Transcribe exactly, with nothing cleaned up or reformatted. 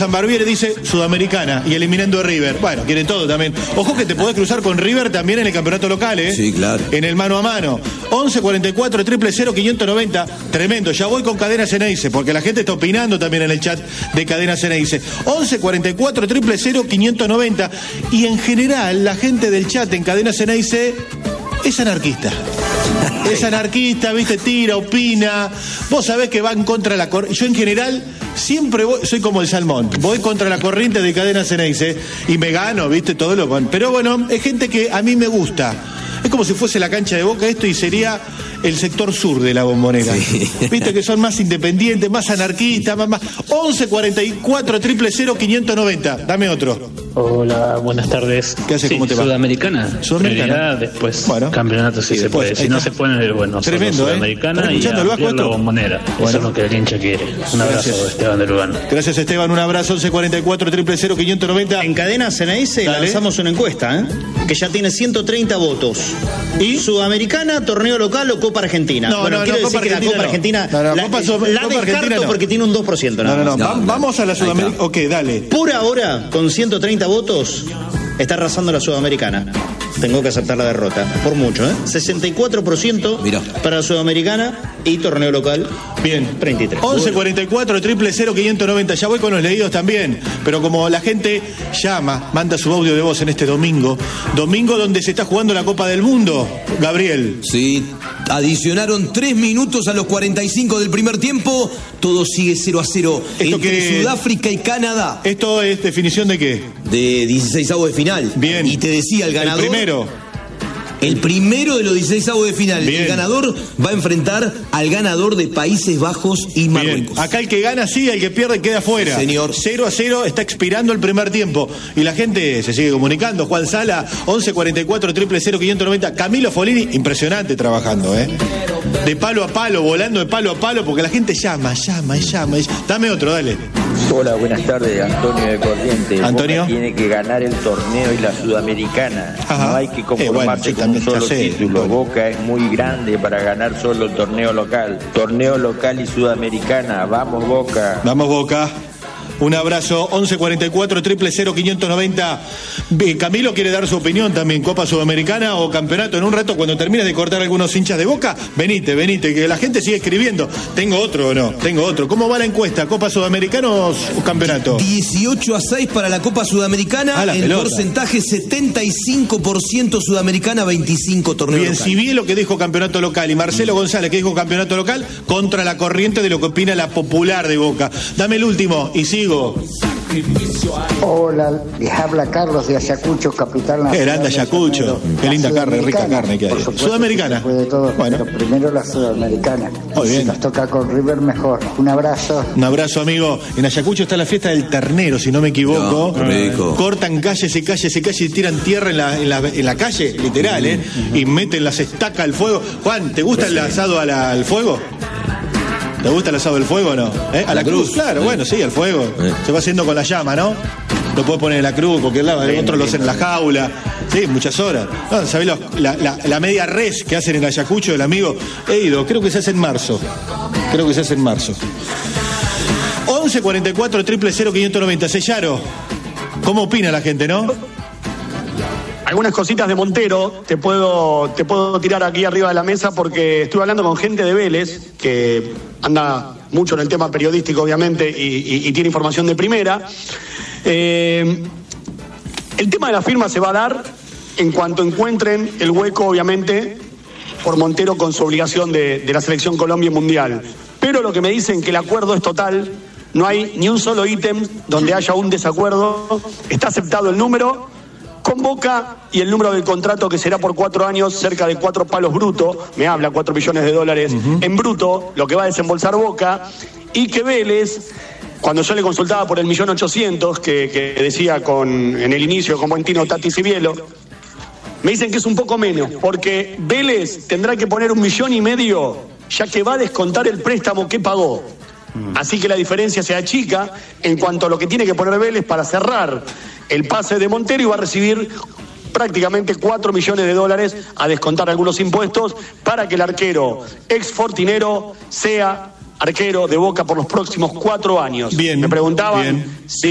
San Barbieri dice Sudamericana y eliminando a River. Bueno, quiere todo también. Ojo que te podés cruzar con River también en el campeonato local, ¿eh? Sí, claro. En el mano a mano. once cuarenta y cuatro, cero cero cero, quinientos noventa. Tremendo. Ya voy con Cadena Ceneice, porque la gente está opinando también en el chat de Cadena Ceneice. once cuarenta y cuatro, cero cero cero, quinientos noventa. Y en general, la gente del chat en Cadena Ceneice es anarquista. Es anarquista, viste, tira, opina. Vos sabés que va en contra de la corriente. Yo en general siempre voy, soy como el salmón. Voy contra la corriente de Cadena Ceneice y me gano, viste, todo lo con. Pero bueno, es gente que a mí me gusta. Es como si fuese la cancha de Boca esto y sería el sector sur de la Bombonera. Sí. Viste que son más independientes, más anarquistas, más, más. once cuarenta y cuatro, cero cero cero, quinientos noventa. Dame otro. Hola, buenas tardes. ¿Qué haces? Sí, ¿Cómo te va? Sudamericana. Sudamericana. Después, bueno, campeonato si se puede. Si no se puede, bueno, tremendo, Sudamericana ¿eh? y a el la Bombonera. Eso es lo que el hincha quiere. Un abrazo, Gracias. Esteban de Lugano. Gracias, Esteban. Un abrazo. once cuarenta y cuatro, cero cero cero, quinientos noventa. En Cadena Ceneice Dale. lanzamos una encuesta, ¿eh? Que ya tiene ciento treinta votos. ¿Y? Sudamericana, torneo local o Copa Argentina. No, bueno, no, quiero no, decir Copa que la Copa Argentina Argentina no. No, no, la, Copa, la Copa descarto Argentina no. porque tiene un dos por ciento. No, no, no. no, Va, vamos a la Sudamericana. Ok, dale. Por ahora, con ciento treinta votos, está arrasando la Sudamericana. Tengo que aceptar la derrota. Por mucho, ¿eh? sesenta y cuatro por ciento Mirá. Para la Sudamericana y torneo local. Bien. treinta y tres. once cuarenta y cuatro, cero cero cero, quinientos noventa. Ya voy con los leídos también. Pero como la gente llama, manda su audio de voz en este domingo. Domingo donde se está jugando la Copa del Mundo, Gabriel. Sí, adicionaron tres minutos a los cuarenta y cinco del primer tiempo. Todo sigue cero a cero Esto entre que... Sudáfrica y Canadá. ¿Esto es definición de qué? De dieciseisavos de final. Bien. Y te decía el ganador. El primero. El primero de los dieciseisavos de final. Bien. El ganador va a enfrentar al ganador de Países Bajos y Marruecos. Bien. Acá el que gana sí, el que pierde queda fuera. Señor. cero a cero, está expirando el primer tiempo. Y la gente se sigue comunicando. Juan Sala, once cuarenta y cuatro, cero cero cero, quinientos noventa. Camilo Folini, impresionante trabajando, ¿eh? De palo a palo, volando de palo a palo, porque la gente llama, llama, llama. Dame otro, dale. Hola, buenas tardes, Antonio de Corrientes. Antonio. Boca tiene que ganar el torneo y la Sudamericana. Ajá. No hay que conformarse Eh, bueno, sí, con un solo sé, título. bueno. Boca es muy grande para ganar solo el torneo local. Torneo local y Sudamericana. Vamos, Boca. Vamos, Boca. Un abrazo, once cuarenta y cuatro, cero cero cero, quinientos noventa. Camilo quiere dar su opinión también, Copa Sudamericana o campeonato. En un rato, cuando termines de cortar algunos hinchas de Boca, venite, venite, que la gente sigue escribiendo. ¿Tengo otro o no? Tengo otro. ¿Cómo va la encuesta? ¿Copa Sudamericana o campeonato? dieciocho a seis para la Copa Sudamericana. Ah, la el pelota. porcentaje setenta y cinco por ciento Sudamericana, veinticinco torneo Bien, local. si bien lo que dijo campeonato local y Marcelo González que dijo campeonato local, contra la corriente de lo que opina la popular de Boca. Dame el último y sigo. Hola, les habla Carlos de Ayacucho, capital Qué nacional. grande de Ayacucho. Janeiro. Qué linda La carne, rica Sudamericana, carne que hay. por supuesto, Sudamericana. se puede todo, Bueno. pero primero la Sudamericana. Muy Y bien. si nos toca con River, mejor. Un abrazo. Un abrazo, amigo. En Ayacucho está la fiesta del ternero, si no me equivoco. No, rico. Cortan calles y calles y calles y tiran tierra en la, en la, en la calle, literal, ¿eh? Y meten las estacas al fuego. Juan, ¿te gusta el asado a la- al fuego? ¿Te gusta el asado del fuego o no? ¿Eh? A la cruz, claro, Sí. bueno, sí, al fuego. Sí. Se va haciendo con la llama, ¿no? Lo puedes poner en la cruz, cualquier lado, otros lo hacen en la jaula. Sí, muchas horas. No, ¿sabés los- la, la- la media res que hacen en Ayacucho, el amigo? He ido, creo que se hace en marzo. Creo que se hace en marzo. once cuarenta y cuatro, cero cero cero, quinientos noventa. Sellaro, ¿cómo opina la gente, no? Algunas cositas de Montero te puedo, te puedo tirar aquí arriba de la mesa porque estuve hablando con gente de Vélez que anda mucho en el tema periodístico, obviamente, y, y- y tiene información de primera. Eh, el tema de la firma se va a dar en cuanto encuentren el hueco, obviamente, por Montero con su obligación de, de la selección Colombia y Mundial. Pero lo que me dicen que el acuerdo es total, no hay ni un solo ítem donde haya un desacuerdo, está aceptado el número. Con Boca y el número del contrato que será por cuatro años, cerca de cuatro palos bruto, me habla cuatro millones de dólares uh-huh. en bruto, lo que va a desembolsar Boca, y que Vélez, cuando yo le consultaba por el millón ochocientos, que, que decía con, en el inicio con Buentino, Tati Cibielo, me dicen que es un poco menos, porque Vélez tendrá que poner un millón y medio, ya que va a descontar el préstamo que pagó. Así que la diferencia se achica en cuanto a lo que tiene que poner Vélez para cerrar el pase de Montero y va a recibir prácticamente cuatro millones de dólares a descontar algunos impuestos para que el arquero ex fortinero sea arquero de Boca por los próximos cuatro años. Bien, me preguntaban bien. si